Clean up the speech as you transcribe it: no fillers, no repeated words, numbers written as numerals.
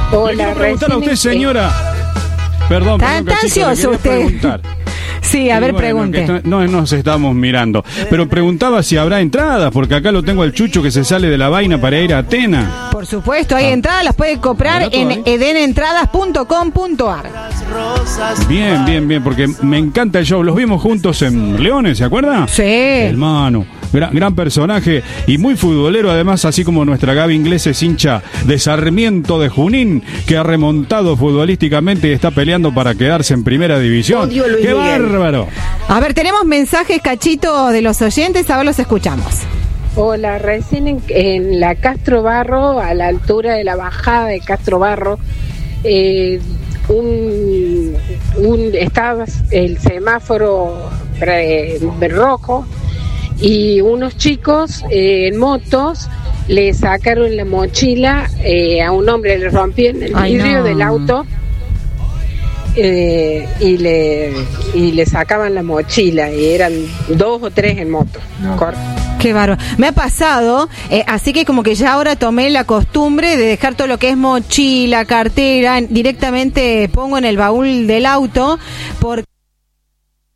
Hola, le quiero preguntar a usted, señora. Perdón, ¿Está ansioso usted? Preguntar. Sí, a ver, pregunte. No nos estamos mirando. Pero preguntaba si habrá entradas, porque acá lo tengo al Chucho que se sale de la vaina para ir a Atenas. Por supuesto, hay entradas, las puede comprar en edenentradas.com.ar. Bien, porque me encanta el show. Los vimos juntos en Leones, ¿se acuerda? Sí. Hermano, gran personaje y muy futbolero, además, así como nuestra Gaby Inglés es hincha de Sarmiento de Junín, que ha remontado futbolísticamente y está peleando para quedarse en primera división. ¡Qué bárbaro! A ver, tenemos mensajes, Cachito, de los oyentes, a ver, los escuchamos. Hola, recién en la Castro Barro, a la altura de la bajada de Castro Barro, estaba el semáforo rojo y unos chicos en motos le sacaron la mochila a un hombre, le rompieron el vidrio del auto y le sacaban la mochila y eran 2 o 3 en moto. Qué bárbaro. Me ha pasado, así que como que ya ahora tomé la costumbre de dejar todo lo que es mochila, cartera, directamente pongo en el baúl del auto, porque